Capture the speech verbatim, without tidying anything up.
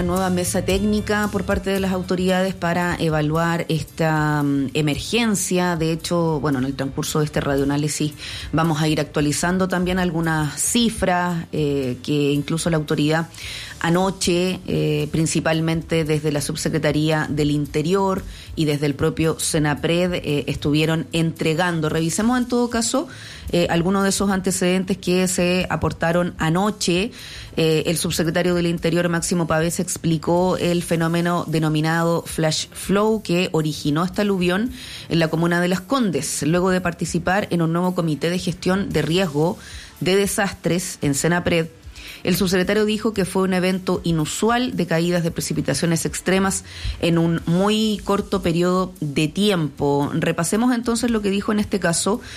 Nueva mesa técnica por parte de las autoridades para evaluar esta um, emergencia. De hecho, bueno, en el transcurso de este radioanálisis vamos a ir actualizando también algunas cifras eh, que incluso la autoridad anoche, eh, principalmente desde la Subsecretaría del Interior y desde el propio Senapred, eh, estuvieron entregando. Revisemos en todo caso eh, algunos de esos antecedentes que se aportaron anoche. Eh, el subsecretario del Interior, Máximo Pavés, explicó el fenómeno denominado flash flow que originó esta aluvión en la comuna de Las Condes, luego de participar en un nuevo comité de gestión de riesgo de desastres en Senapred. El subsecretario dijo que fue un evento inusual de caídas de precipitaciones extremas en un muy corto periodo de tiempo. Repasemos entonces lo que dijo en este caso